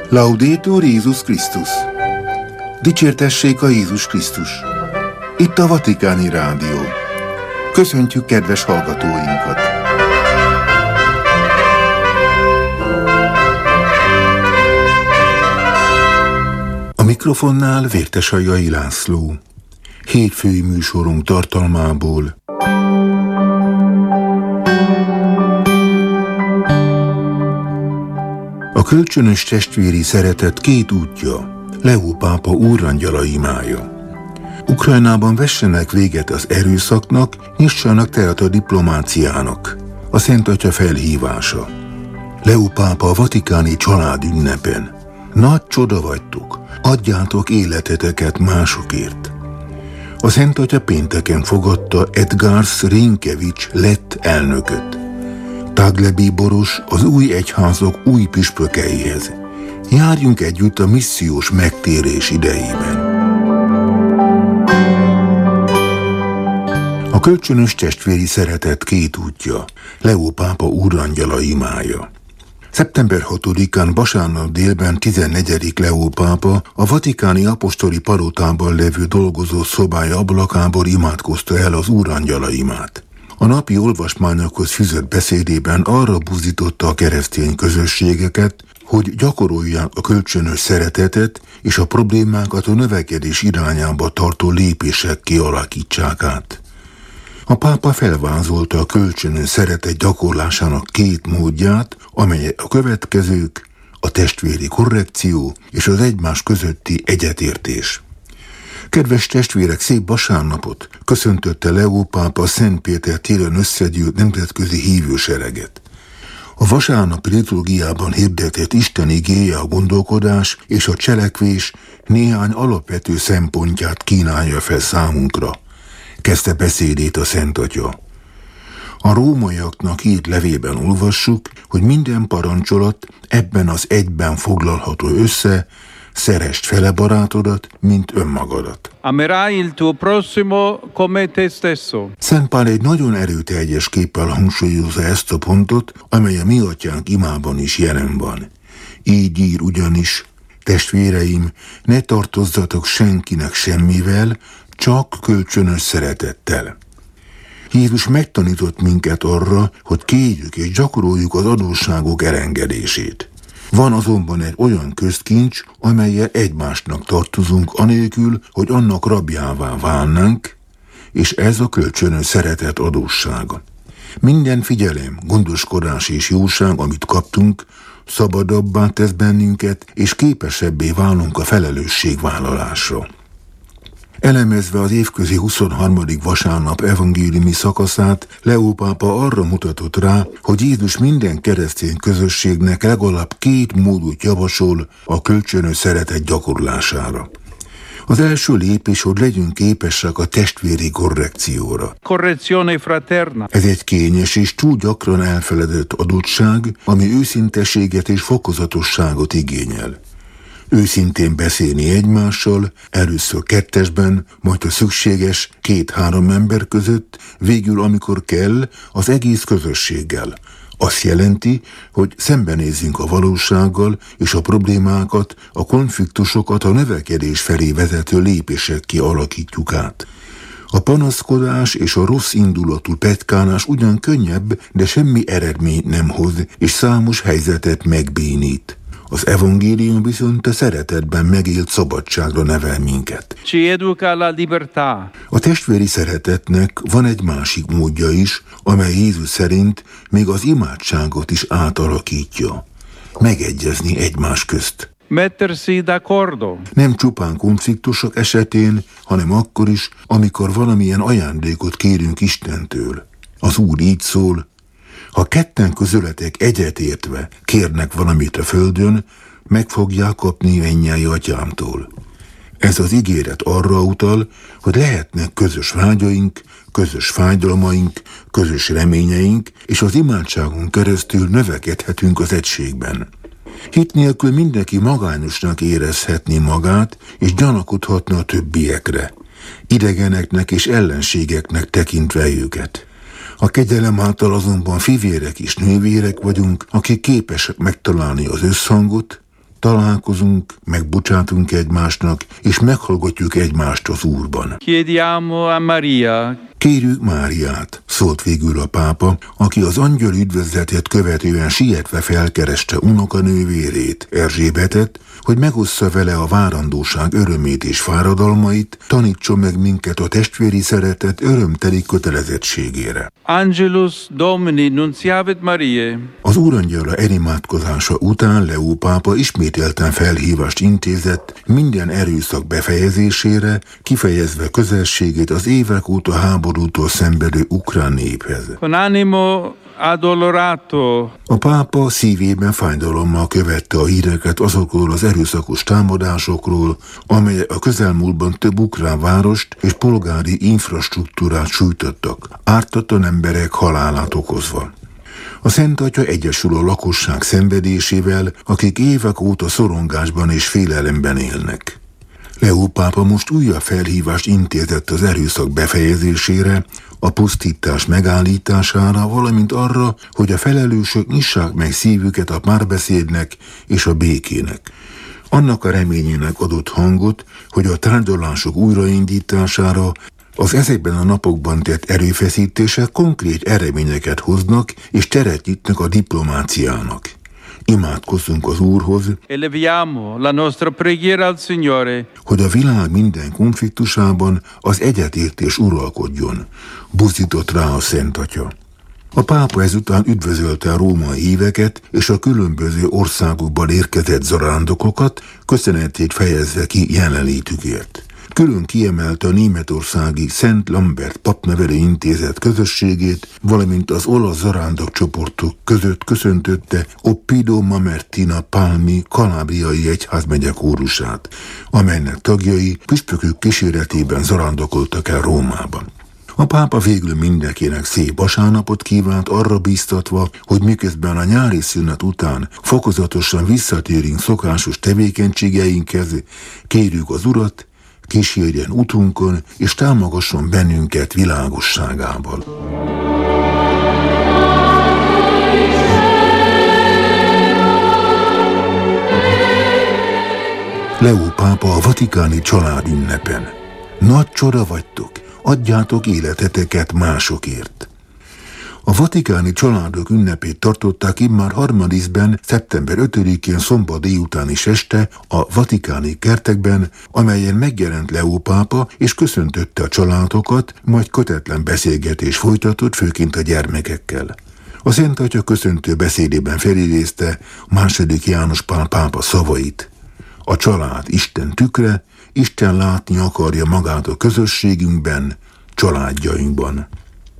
Laudetur Jézus Krisztus! Dicsértessék a Jézus Krisztus! Itt a Vatikáni Rádió. Köszöntjük kedves hallgatóinkat! A mikrofonnál Vértesajai László. Hétfői műsorunk tartalmából. A kölcsönös testvéri szeretet két útja, Leó pápa úrangyala imája. Ukrajnában vessenek véget az erőszaknak, nyissanak teret a diplomáciának. A Szent Atya felhívása. Leó pápa a vatikáni családünnepen. Nagy csoda vagytok, adjátok életeteket másokért. A Szent Atya pénteken fogadta Edgars Rinkevics lett elnököt. Taglebbi Boros az új egyházak új püspökeihez. Járjunk együtt a missziós megtérés idejében. A kölcsönös testvéri szeretet két útja, Leó pápa úrangyala imája. Szeptember 6-án vasárnap délben 14. Leó pápa a vatikáni apostoli palotában levő dolgozó szobája ablakából imádkozta el az úrangyala imát. A napi olvasmányokhoz fűzött beszédében arra buzdította a keresztény közösségeket, hogy gyakorolják a kölcsönös szeretetet, és a problémákat a növekedés irányába tartó lépések kialakítsák át. A pápa felvázolta a kölcsönös szeretet gyakorlásának két módját, amelyek a következők: a testvéri korrekció és az egymás közötti egyetértés. Kedves testvérek, szép vasárnapot! Köszöntötte Leó pápa a Szent Péter téren összegyűlt nemzetközi hívősereget. A vasárnapi liturgiában hirdetett Isten igéje a gondolkodás és a cselekvés néhány alapvető szempontját kínálja fel számunkra. Kezdte beszédét a Szent Atya. A rómaiaknak írt levélben olvassuk, hogy minden parancsolat ebben az egyben foglalható össze: szeresd fele barátodat, mint önmagadat. Amerai il tuo prossimo come te stesso. Szent Pál egy nagyon erőteljes képpel hangsúlyozza ezt a pontot, amely a mi atyánk imában is jelen van. Így ír ugyanis: testvéreim, ne tartozzatok senkinek semmivel, csak kölcsönös szeretettel. Jézus megtanított minket arra, hogy kérjük és gyakoroljuk az adósságok elengedését. Van azonban egy olyan közkincs, amellyel egymásnak tartozunk anélkül, hogy annak rabjává válnánk, és ez a kölcsönös szeretet adóssága. Minden figyelem, gondoskodás és jóság, amit kaptunk, szabadabbá tesz bennünket, és képesebbé válunk a felelősségvállalásra. Elemezve az évközi 23. vasárnap evangéliumi szakaszát, Leó pápa arra mutatott rá, hogy Jézus minden keresztény közösségnek legalább két módot javasol a kölcsönös szeretet gyakorlására. Az első lépés, hogy legyünk képesek a testvéri korrekcióra. Correzione fraterna. Ez egy kényes és túl gyakran elfeledett adottság, ami őszinteséget és fokozatosságot igényel. Őszintén beszélni egymással, először kettesben, majd a szükséges 2-3 ember között, végül amikor kell, az egész közösséggel. Azt jelenti, hogy szembenézzünk a valósággal, és a problémákat, a konfliktusokat a növekedés felé vezető lépésekké alakítjuk át. A panaszkodás és a rossz indulatú petykálás ugyan könnyebb, de semmi eredményt nem hoz, és számos helyzetet megbénít. Az evangélium viszont a szeretetben megélt szabadságra nevel minket. Ci educa alla libertà. A testvéri szeretetnek van egy másik módja is, amely Jézus szerint még az imádságot is átalakítja. Megegyezni egymás közt. Mettersi d'accordo. Nem csupán konfliktusok esetén, hanem akkor is, amikor valamilyen ajándékot kérünk Istentől. Az Úr így szól: ha ketten közületek egyetértve kérnek valamit a földön, meg fogják kapni mennyei atyámtól. Ez az ígéret arra utal, hogy lehetnek közös vágyaink, közös fájdalmaink, közös reményeink, és az imádságon keresztül növekedhetünk az egységben. Hit nélkül mindenki magányosnak érezhetné magát, és gyanakodhatna a többiekre, idegeneknek és ellenségeknek tekintve őket. A kegyelem által azonban fivérek és nővérek vagyunk, akik képesek megtalálni az összhangot, találkozunk, megbocsátunk egymásnak, és meghallgatjuk egymást az Úrban. Chiediamo a Maria. Kérjük Máriát, szólt végül a pápa, aki az angyal üdvözletet követően sietve felkereste unokanővérét, Erzsébetet, hogy megossza vele a várandóság örömét és fáradalmait, tanítson meg minket a testvéri szeretet örömteli kötelezettségére. Angelus Domini nunciavit Mariae. Az úrangyala elimádkozása után Leó pápa ismételten felhívást intézett minden erőszak befejezésére, kifejezve közelségét az évek óta háborútól szenvedő ukrán néphez. Con animo addolorato. A pápa szívében fájdalommal követte a híreket azokról az erőszakos támadásokról, amelyek a közelmúltban több ukrán várost és polgári infrastruktúrát sújtottak, ártatlan emberek halálát okozva. A Szent Atya egyesül a lakosság szenvedésével, akik évek óta szorongásban és félelemben élnek. Leó pápa most újabb felhívást intézett az erőszak befejezésére, a pusztítás megállítására, valamint arra, hogy a felelősök nyissák meg szívüket a párbeszédnek és a békének. Annak a reményének adott hangot, hogy a tárgyalások újraindítására az ezekben a napokban tett erőfeszítések konkrét eredményeket hoznak és teret nyitnak a diplomáciának. Imádkozzunk az Úrhoz, Eleviamo la nostra preghiera al Signore. hogy a világ minden konfliktusában az egyetértés uralkodjon, buzdított rá a Szent Atya. A pápa ezután üdvözölte a római híveket és a különböző országokból érkezett zarándokokat, köszönetét fejezve ki jelenlétükért. Külön kiemelte a németországi Szent Lambert papnevelő intézet közösségét, valamint az olasz zarándok csoportok között köszöntötte Oppido Mamertina Palmi kalábriai egyházmegye kórusát, amelynek tagjai püspökök kíséretében zarándokoltak el Rómában. A pápa végül mindenkinek szép vasárnapot kívánt, arra bíztatva, hogy miközben a nyári szünet után fokozatosan visszatérünk szokásos tevékenységeinkhez, kérjük az Urat, kísérjen utunkon, és támogasson bennünket világosságával. Leó pápa a vatikáni családünnepen. Nagy csoda vagytok, adjátok életeteket másokért. A vatikáni családok ünnepét tartották immár harmadikben, szeptember 5-én szombat délután is este a vatikáni kertekben, amelyen megjelent Leó pápa és köszöntötte a családokat, majd kötetlen beszélgetés folytatott, főként a gyermekekkel. A Szent Atya köszöntő beszédében felidézte II. János Pál pápa szavait. A család Isten tükre, Isten látni akarja magát a közösségünkben, családjainkban.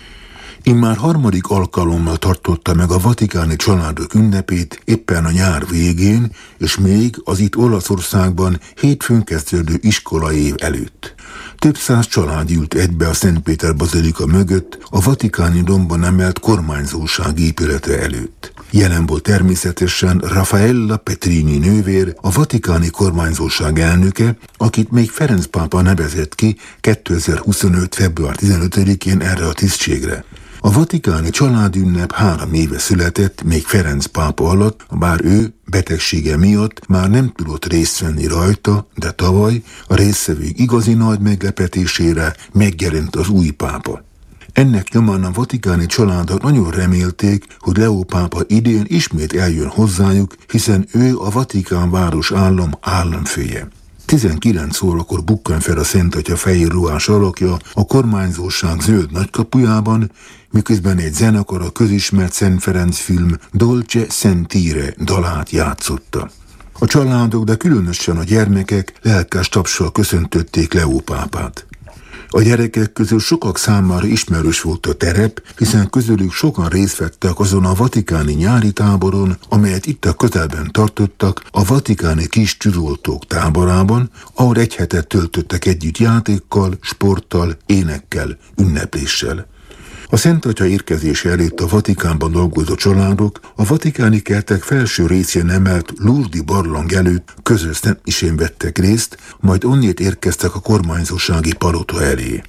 Immár harmadik alkalommal tartotta meg a vatikáni családok ünnepét éppen a nyár végén, és még az itt Olaszországban hétfőn kezdődő iskolaév előtt. Több száz család ült egybe a Szent Péter bazilika mögött, a vatikáni dombban emelt kormányzóság épülete előtt. Jelen volt természetesen Raffaella Petrini nővér, a vatikáni kormányzóság elnöke, akit még Ferenc pápa nevezett ki 2025. február 15-én erre a tisztségre. A vatikáni családünnep 3 éve született, még Ferenc pápa alatt, bár ő betegsége miatt már nem tudott részt venni rajta, de tavaly a résztvevők igazi nagy meglepetésére megjelent az új pápa. Ennek nyomán a vatikáni családok nagyon remélték, hogy Leó pápa idén ismét eljön hozzájuk, hiszen ő a Vatikán város államfője. 19 órakor bukkan fel a Szent Atya fehér ruhás alakja a kormányzóság zöld nagykapujában, miközben egy zenekar a közismert Szent Ferenc film Dolce Sentire dalát játszotta. A családok, de különösen a gyermekek lelkes tapssal köszöntötték Leó pápát. A gyerekek közül sokak számára ismerős volt a terep, hiszen közülük sokan részt vettek azon a vatikáni nyári táboron, amelyet itt a közelben tartottak a vatikáni kis tűzoltók táborában, ahol egy hetet töltöttek együtt játékkal, sporttal, énekkel, ünnepléssel. A Szent Atya érkezése előtt a Vatikánban dolgozó családok a vatikáni kertek felső részén emelt Lourdes barlang előtt közös szentmisén vettek részt, majd onnét érkeztek a kormányzósági palota elé.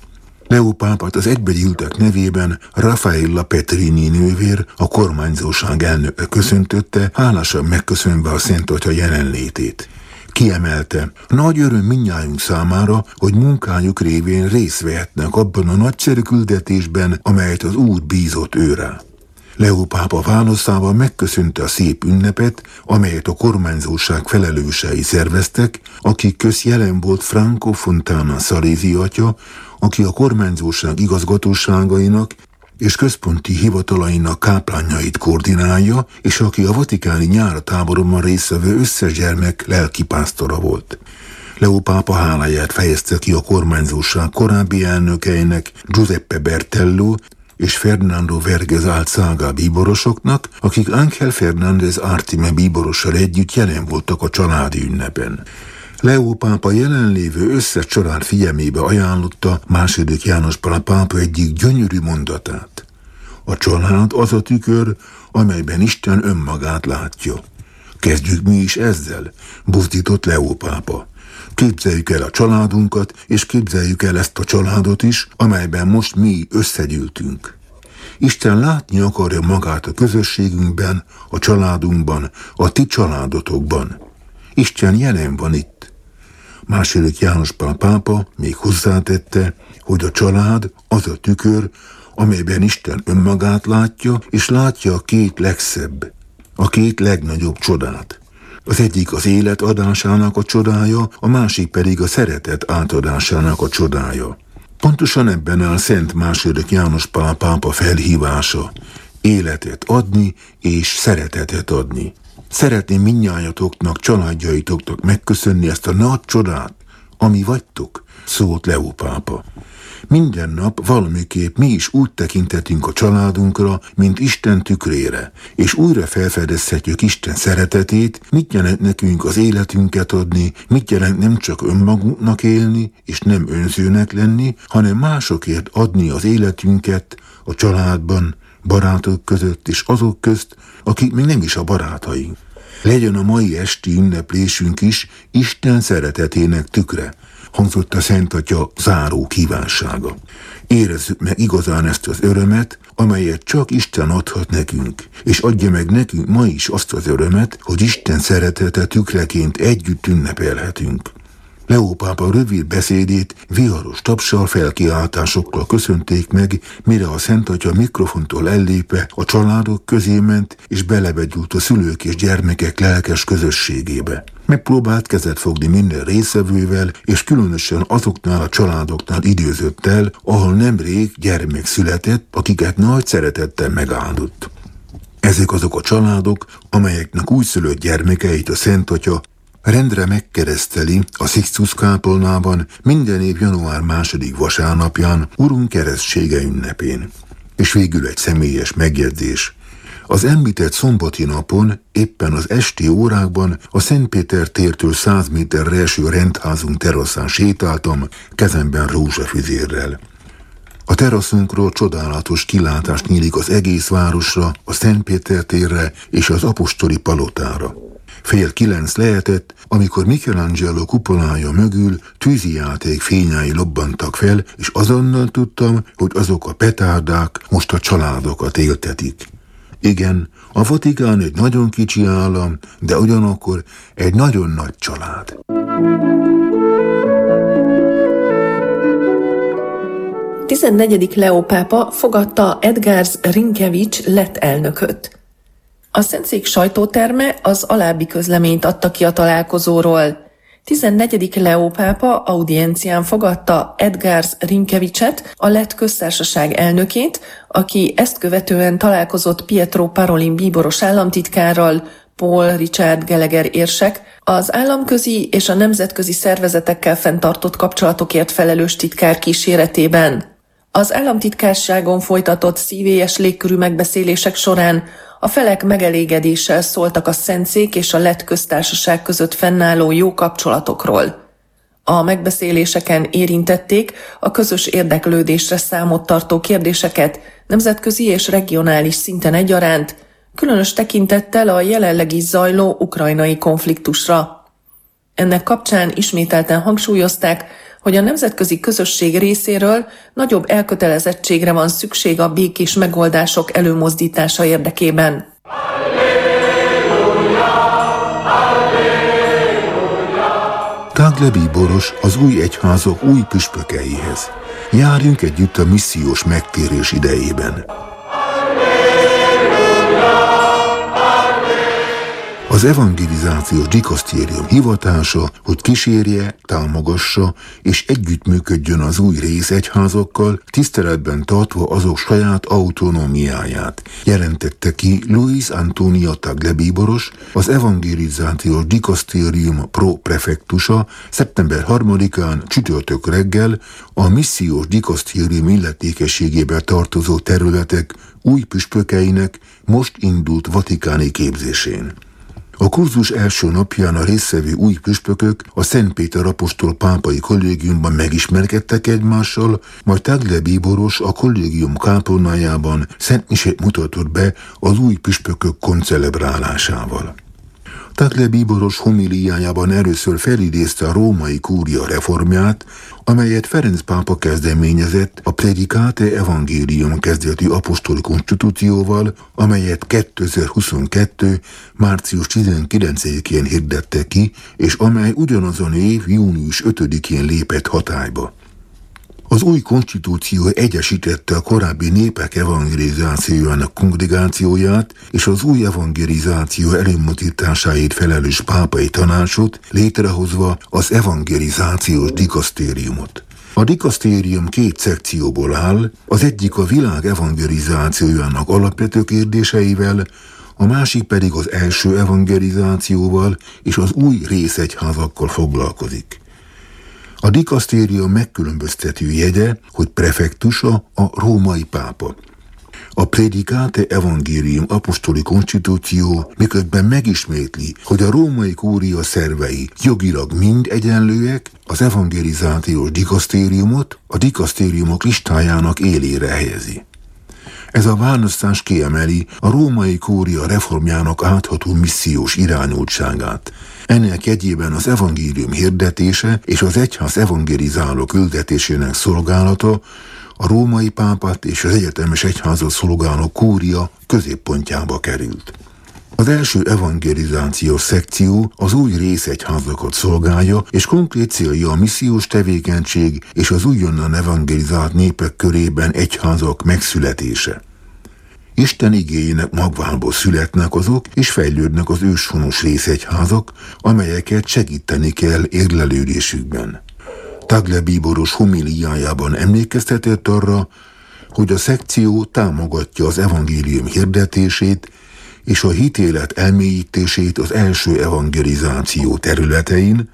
Leó pápát az egybegyűltek nevében Raffaella Petrini nővér, a kormányzóság elnöke köszöntötte, hálásan megköszönve a Szent Atya jelenlétét. Kiemelte, nagy öröm mindnyájunk számára, hogy munkájuk révén részt vehetnek abban a nagyszerű küldetésben, amelyet az Úr bízott őrá. Leó pápa válaszával megköszönte a szép ünnepet, amelyet a kormányzóság felelősei szerveztek, akik közt jelen volt Franco Fontana Szalézi atya, aki a kormányzóság igazgatóságainak és központi hivatalainak káplányait koordinálja, és aki a vatikáni nyártáboromban résztvevő összes gyermek lelkipásztora volt. Leó pápa háláját fejezte ki a kormányzóság korábbi elnökeinek, Giuseppe Bertello és Fernando Vergez Alzaga bíborosoknak, akik Ángel Fernández Artime bíborossal együtt jelen voltak a családi ünnepen. Leó pápa jelenlévő összes család figyelmébe ajánlotta II. János Pál pápa egyik gyönyörű mondatát. A család az a tükör, amelyben Isten önmagát látja. Kezdjük mi is ezzel, buzdított Leó pápa. Képzeljük el a családunkat, és képzeljük el ezt a családot is, amelyben most mi összegyűltünk. Isten látni akarja magát a közösségünkben, a családunkban, a ti családotokban. Isten jelen van itt. II. János Pál pápa még hozzátette, hogy a család az a tükör, amelyben Isten önmagát látja, és látja a két legszebb, a két legnagyobb csodát. Az egyik az élet adásának a csodája, a másik pedig a szeretet átadásának a csodája. Pontosan ebben áll Szent II. János Pál pápa felhívása, életet adni és szeretetet adni. Szeretném mindnyájatoknak, családjaitoknak megköszönni ezt a nagy csodát, ami vagytok, szólt Leó pápa. Minden nap valamiképp mi is úgy tekintetünk a családunkra, mint Isten tükrére, és újra felfedezhetjük Isten szeretetét, mit jelent nekünk az életünket adni, mit jelent nem csak önmagunknak élni, és nem önzőnek lenni, hanem másokért adni az életünket a családban, barátok között és azok közt, akik még nem is a barátaink. Legyen a mai esti ünneplésünk is Isten szeretetének tükre, hangzott a Szent Atya záró kívánsága. Érezzük meg igazán ezt az örömet, amelyet csak Isten adhat nekünk, és adja meg nekünk ma is azt az örömet, hogy Isten szeretete tükreként együtt ünnepelhetünk. Leó pápa rövid beszédét viharos tapssal, felkiáltásokkal köszönték meg, mire a Szent Atya mikrofontól ellépve a családok közé ment, és belebegyújt a szülők és gyermekek lelkes közösségébe. Megpróbált kezet fogni minden részevővel, és különösen azoknál a családoknál időzött el, ahol nemrég gyermek született, akiket nagy szeretettel megáldott. Ezek azok a családok, amelyeknek újszülött gyermekeit a Szent Atya rendre megkereszteli a Sixtus kápolnában minden év január 2. vasárnapján Urunk keresztsége ünnepén. És végül egy személyes megjegyzés. Az említett szombati napon, éppen az esti órákban a Szent Péter tértől 100 méterre eső rendházunk teraszán sétáltam, kezemben rózsafüzérrel. A teraszunkról csodálatos kilátás nyílik az egész városra, a Szent Péter térre és az apostoli palotára. 8:30 lehetett, amikor Michelangelo kupolája mögül tűzijáték fényái lobbantak fel, és azonnal tudtam, hogy azok a petárdák most a családokat éltetik. Igen, a Vatikán egy nagyon kicsi állam, de ugyanakkor egy nagyon nagy család. A 14. Leó pápa fogadta Edgars Rinkevics lett elnököt. A Szentszék sajtóterme az alábbi közleményt adta ki a találkozóról. 14. Leó pápa audiencián fogadta Edgars Rinkevicset, a lett köztársaság elnökét, aki ezt követően találkozott Pietro Parolin bíboros államtitkárral, Paul Richard Gallagher érsek, az államközi és a nemzetközi szervezetekkel fenntartott kapcsolatokért felelős titkár kíséretében. Az államtitkárságon folytatott szívélyes légkörű megbeszélések során a felek megelégedéssel szóltak a Szentszék és a lett köztársaság között fennálló jó kapcsolatokról. A megbeszéléseken érintették a közös érdeklődésre számot tartó kérdéseket nemzetközi és regionális szinten egyaránt, különös tekintettel a jelenleg is zajló ukrajnai konfliktusra. Ennek kapcsán ismételten hangsúlyozták, hogy a nemzetközi közösség részéről nagyobb elkötelezettségre van szükség a békés megoldások előmozdítása érdekében. Tagle bíboros az új egyházak új püspökeihez. Járjunk együtt a missziós megtérés idejében. Az evangelizációs dikasztérium hivatása, hogy kísérje, támogassa és együttműködjön az új részegyházakkal, tiszteletben tartva azok saját autonómiáját, jelentette ki Luis Antonio Tagle bíboros, az evangelizációs dikasztérium pro-prefektusa szeptember 3-án csütörtök reggel a missziós dikasztérium illetékességébe tartozó területek új püspökeinek most indult vatikáni képzésén. A kurzus első napján a résztvevő új püspökök a Szent Péter apostol pápai kollégiumban megismerkedtek egymással, majd Tagle bíboros a kollégium kápolnájában szentmisét mutatott be az új püspökök koncelebrálásával. Tagle bíboros homiliájában először felidézte a római kúria reformját, amelyet Ferenc pápa kezdeményezett a Predicate Evangelium kezdetű apostoli konstitúcióval, amelyet 2022. március 19-én hirdette ki, és amely ugyanazon év június 5-én lépett hatályba. Az új konstitúció egyesítette a korábbi népek evangelizációjának kongregációját és az új evangelizáció előmozdításáért felelős pápai tanácsot, létrehozva az evangelizációs dikasztériumot. A dikasztérium két szekcióból áll, az egyik a világ evangelizációjának alapvető kérdéseivel, a másik pedig az első evangelizációval és az új részegyházakkal foglalkozik. A dikasztérium megkülönböztető jegye, hogy prefektusa a római pápa. A Predicate Evangelium apostoli konstitúció miközben megismétli, hogy a római kúria szervei jogilag mind egyenlőek, az evangelizációs dikasztériumot a dikasztériumok listájának élére helyezi. Ez a választás kiemeli a római kúria reformjának átható missziós irányultságát. Ennek jegyében az evangélium hirdetése és az egyház evangelizáló küldetésének szolgálata a római pápát és az egyetemes egyházat szolgáló kúria középpontjába került. Az első evangelizációs szekció az új részegyházakat szolgálja, és konkrét célja a missziós tevékenység és az újonnan evangelizált népek körében egyházak megszületése. Isten igéjének magvából születnek azok, és fejlődnek az őshonos részegyházak, amelyeket segíteni kell érlelődésükben. Tagle bíboros homiliájában emlékeztetett arra, hogy a szekció támogatja az evangélium hirdetését és a hitélet elmélyítését az első evangelizáció területein,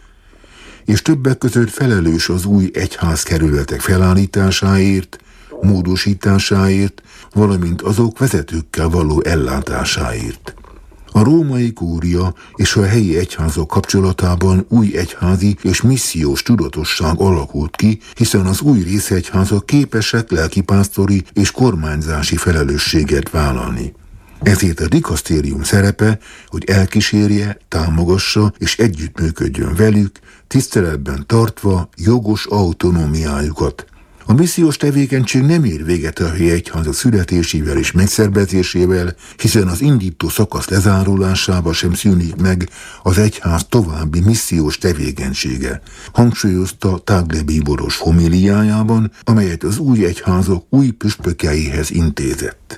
és többek között felelős az új egyházkerületek felállításáért, módosításáért, valamint azok vezetőkkel való ellátásáért. A római kúria és a helyi egyházak kapcsolatában új egyházi és missziós tudatosság alakult ki, hiszen az új részegyházak képesek lelkipásztori és kormányzási felelősséget vállalni. Ezért a dikasztérium szerepe, hogy elkísérje, támogassa és együttműködjön velük, tiszteletben tartva jogos autonómiájukat. A missziós tevékenység nem ér véget a helyi egyházak születésével és megszervezésével, hiszen az indító szakasz lezárulásába sem szűnik meg az egyház további missziós tevékenysége, hangsúlyozta Tagle bíboros homiliájában, amelyet az új egyházak új püspökeihez intézett.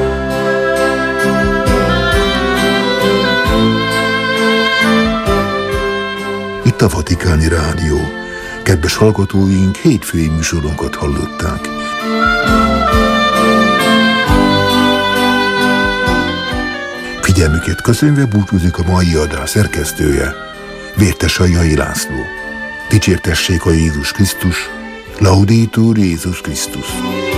Itt a Vatikáni Rádió. Kedves hallgatóink, hétfői műsorunkat hallották. Figyelmüket köszönve búcsúzik a mai adás szerkesztője, Vértesai László. Dicsértessék a Jézus Krisztus, Laudetur Jézus Krisztus.